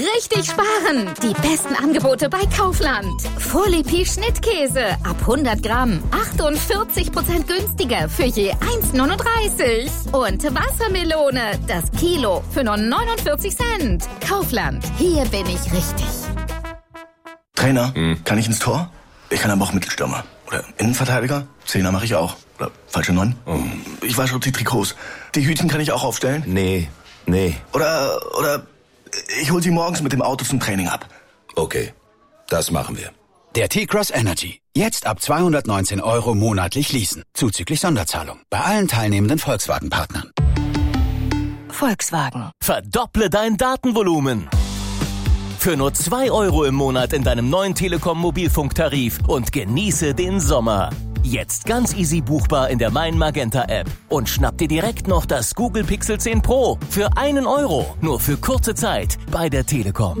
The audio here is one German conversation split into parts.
richtig sparen. Die besten Angebote bei Kaufland. Folie Schnittkäse ab 100 Gramm. 48% günstiger für je 1,39. Und Wassermelone, das Kilo für nur 49 Cent. Kaufland, hier bin ich richtig. Trainer, kann ich ins Tor? Ich kann aber auch Mittelstürmer. Oder Innenverteidiger? Zehner mache ich auch. Oder falsche 9? Ich wasche die Trikots. Die Hütchen kann ich auch aufstellen? Nee. Oder ich hol sie morgens mit dem Auto zum Training ab. Okay, das machen wir. Der T-Cross Energy. Jetzt ab 219 € monatlich leasen. Zuzüglich Sonderzahlung. Bei allen teilnehmenden Volkswagen-Partnern. Volkswagen. Verdopple dein Datenvolumen. Für nur 2 € im Monat in deinem neuen Telekom-Mobilfunktarif und genieße den Sommer. Jetzt ganz easy buchbar in der Mein Magenta App. Und schnapp dir direkt noch das Google Pixel 10 Pro für 1 €. Nur für kurze Zeit bei der Telekom.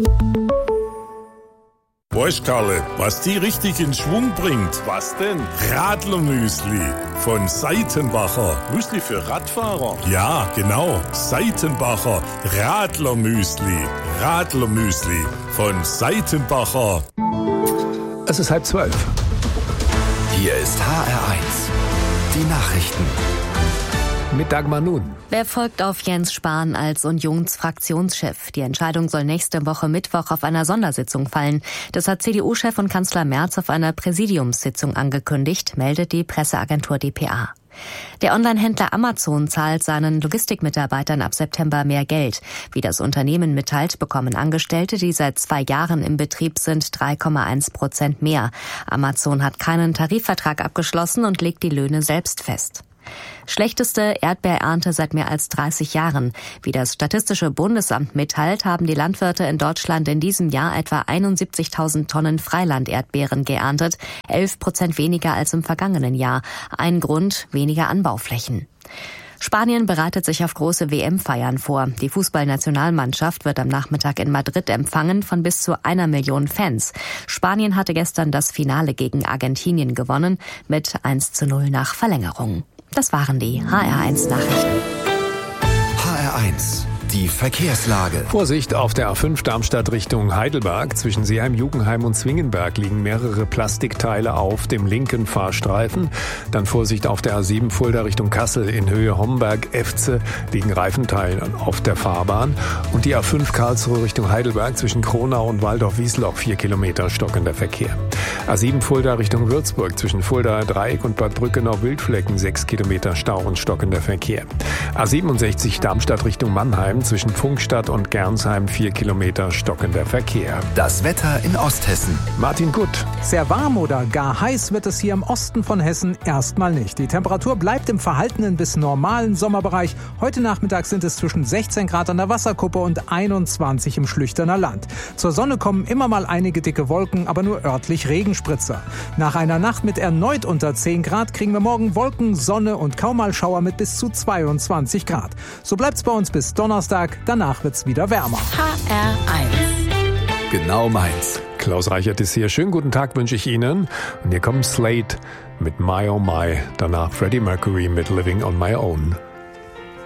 Weißt, Karle, was die richtig in Schwung bringt? Was denn? Radlermüsli von Seitenbacher. Müsli für Radfahrer? Ja, genau. Seitenbacher Radlermüsli. Radlermüsli von Seitenbacher. Es ist 11:30. Hier ist HR1. Die Nachrichten. Mit Dagmar Nun. Wer folgt auf Jens Spahn als Unionsfraktionschef? Die Entscheidung soll nächste Woche Mittwoch auf einer Sondersitzung fallen. Das hat CDU-Chef und Kanzler Merz auf einer Präsidiumssitzung angekündigt, meldet die Presseagentur dpa. Der Online-Händler Amazon zahlt seinen Logistikmitarbeitern ab September mehr Geld. Wie das Unternehmen mitteilt, bekommen Angestellte, die seit 2 Jahren im Betrieb sind, 3,1% mehr. Amazon hat keinen Tarifvertrag abgeschlossen und legt die Löhne selbst fest. Schlechteste Erdbeerernte seit mehr als 30 Jahren. Wie das Statistische Bundesamt mitteilt, haben die Landwirte in Deutschland in diesem Jahr etwa 71.000 Tonnen Freilanderdbeeren geerntet, 11% weniger als im vergangenen Jahr. Ein Grund: weniger Anbauflächen. Spanien bereitet sich auf große WM-Feiern vor. Die Fußballnationalmannschaft wird am Nachmittag in Madrid empfangen von bis zu 1 Million Fans. Spanien hatte gestern das Finale gegen Argentinien gewonnen, mit 1:0 nach Verlängerung. Das waren die HR1 Nachrichten. HR1. Die Verkehrslage. Vorsicht auf der A5 Darmstadt Richtung Heidelberg. Zwischen Seeheim, Jugenheim und Zwingenberg liegen mehrere Plastikteile auf dem linken Fahrstreifen. Dann Vorsicht auf der A7 Fulda Richtung Kassel. In Höhe Homberg-Efze liegen Reifenteile auf der Fahrbahn. Und die A5 Karlsruhe Richtung Heidelberg zwischen Kronau und Waldorf-Wiesloch 4 Kilometer stockender Verkehr. A7 Fulda Richtung Würzburg zwischen Fulda Dreieck und Bad Brückenau-Wildflecken 6 Kilometer Stau und stockender Verkehr. A67 Darmstadt Richtung Mannheim zwischen Funkstadt und Gernsheim 4 Kilometer stockender Verkehr. Das Wetter in Osthessen. Martin Gutt. Sehr warm oder gar heiß wird es hier im Osten von Hessen erstmal nicht. Die Temperatur bleibt im verhaltenen bis normalen Sommerbereich. Heute Nachmittag sind es zwischen 16 Grad an der Wasserkuppe und 21 im Schlüchterner Land. Zur Sonne kommen immer mal einige dicke Wolken, aber nur örtlich Regenspritzer. Nach einer Nacht mit erneut unter 10 Grad kriegen wir morgen Wolken, Sonne und kaum mal Schauer mit bis zu 22 Grad. So bleibt's bei uns bis Donnerstag. Danach wird's wieder wärmer. HR1. Genau meins. Klaus Reichert ist hier. Schönen guten Tag wünsche ich Ihnen. Und hier kommt Slade mit My Oh My. Danach Freddie Mercury mit Living on My Own.